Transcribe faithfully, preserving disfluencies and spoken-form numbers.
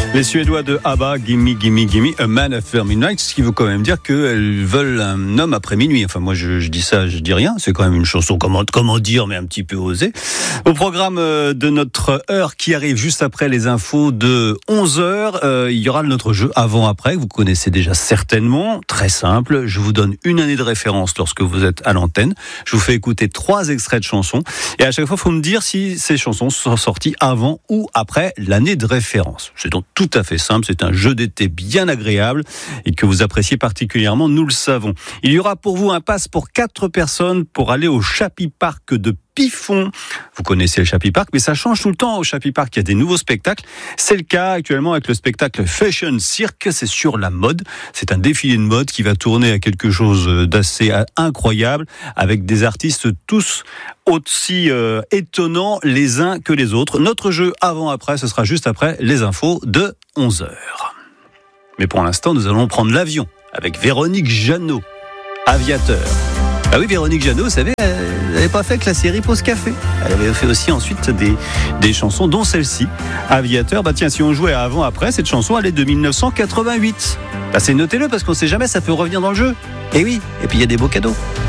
Les Suédois de ABBA, Gimme, Gimme, Gimme, A Man After Midnight, ce qui veut quand même dire qu'elles veulent un homme après minuit. Enfin, moi, je, je dis ça, je dis rien. C'est quand même une chanson, comment, comment dire, mais un petit peu osée. Au programme de notre heure qui arrive juste après les infos de onze heures, euh, il y aura notre jeu avant-après, que vous connaissez déjà certainement. Très simple. Je vous donne une année de référence lorsque vous êtes à l'antenne. Je vous fais écouter trois extraits de chansons. Et à chaque fois, il faut me dire si ces chansons sont sorties avant ou après l'année de référence. C'est donc tout à fait simple, c'est un jeu d'été bien agréable et que vous appréciez particulièrement, nous le savons. Il y aura pour vous un pass pour quatre personnes pour aller au Chappie Park de Pifon. Vous connaissez le Chappie Park, mais ça change tout le temps au Chappie Park. Il y a des nouveaux spectacles. C'est le cas actuellement avec le spectacle Fashion Cirque. C'est sur la mode. C'est un défilé de mode qui va tourner à quelque chose d'assez incroyable avec des artistes tous aussi euh, étonnants les uns que les autres. Notre jeu avant-après, ce sera juste après les infos de onze heures. Mais pour l'instant, nous allons prendre l'avion avec Véronique Jeannot, Aviateur. Ah oui, Véronique Jeannot, vous savez, elle n'avait pas fait que la série Pause Café. Elle avait fait aussi ensuite des, des chansons, dont celle-ci, Aviateur. Bah tiens, si on jouait avant-après, cette chanson, elle est de dix-neuf cent quatre-vingt-huit. Bah c'est notez-le, parce qu'on ne sait jamais, ça peut revenir dans le jeu. Et oui, et puis il y a des beaux cadeaux.